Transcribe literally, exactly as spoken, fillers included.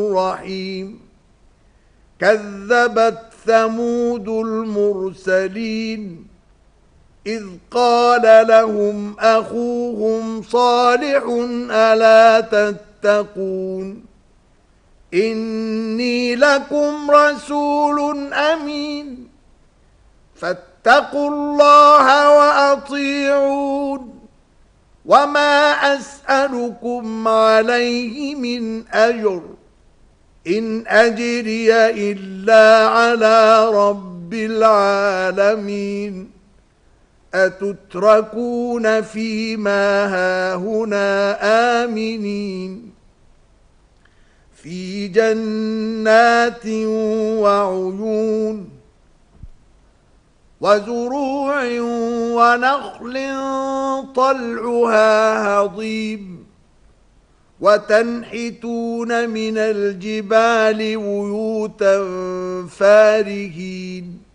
رحيم كذبت ثمود المرسلين إذ قال لهم أخوهم صالح ألا تتقون إني لكم رسول أمين فاتقوا الله وأطيعون وما أسألكم عليه من أجر إن أجري إلا على رب العالمين أتتركون فيما هاهنا آمنين في جنات وعيون وزروع ونخل طلعها هضيم وتنحتون من الجبال بيوتا فارهين